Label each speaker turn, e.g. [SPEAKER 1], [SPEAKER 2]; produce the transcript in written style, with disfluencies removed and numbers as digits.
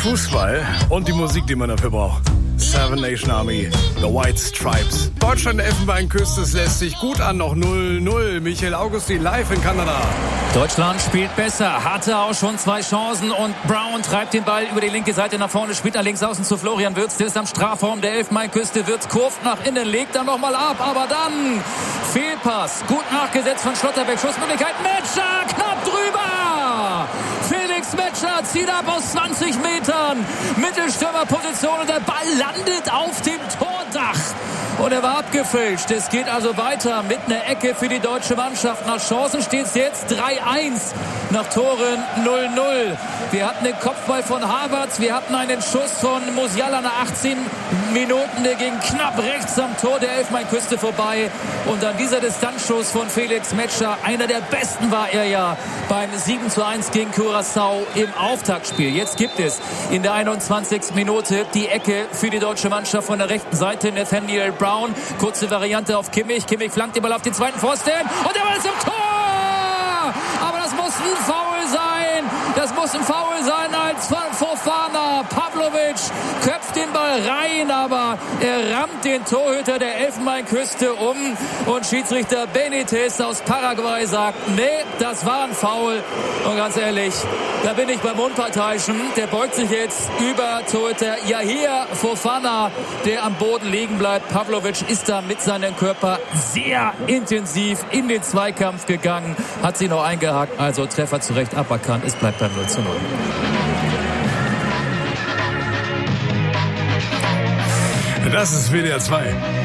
[SPEAKER 1] Fußball und die Musik, die man dafür braucht. Seven Nation Army, The White Stripes. Deutschland, Elfenbeinküste, es lässt sich gut an, noch 0-0. Michael Augustin live in Kanada.
[SPEAKER 2] Deutschland spielt besser, hatte auch schon 2 Chancen und Brown treibt den Ball über die linke Seite nach vorne, spielt nach links außen zu Florian Wirtz, der ist am Strafraum der Elfenbeinküste, Wirtz kurvt nach innen, legt dann nochmal ab, aber dann Fehlpass, gut nachgesetzt von Schlotterbeck, Schussmöglichkeit, Metscher, knapp drüber! Felix Metscher zieht ab aus 20 Metern, Mittelstürmerposition und der Ball landet auf dem Tordach. Und er war abgefälscht. Es geht also weiter mit einer Ecke für die deutsche Mannschaft. Nach Chancen steht es jetzt 3-1. Nach Toren 0-0. Wir hatten den Kopfball von Havertz. Wir hatten einen Schuss von Musiala nach 18 Minuten. Der ging knapp rechts am Tor der Elfenbeinküste vorbei. Und dann dieser Distanzschuss von Felix Metscher. Einer der besten war er ja beim 7:1 gegen Curaçao im Auftaktspiel. Jetzt gibt es in der 21. Minute die Ecke für die deutsche Mannschaft von der rechten Seite. Nathaniel Brown. Kurze Variante auf Kimmich. Kimmich flankt den Ball auf den zweiten Pfosten. Und der Ball ist im Tor! Aber das muss ein Foul sein. Das muss ein Foul sein als Fofana. Pavlovic köpft den Ball rein, aber er rammt den Torhüter der Elfenbeinküste um. Und Schiedsrichter Benitez aus Paraguay sagt, nee, das war ein Foul. Und ganz ehrlich, da bin ich beim Unparteiischen. Der beugt sich jetzt über Torhüter Yahia Fofana, der am Boden liegen bleibt. Pavlovic ist da mit seinem Körper sehr intensiv in den Zweikampf gegangen, hat sie noch eingehakt, also Treffer zu Recht aberkannt. Es bleibt beim 0:0.
[SPEAKER 1] Das ist WDR 2.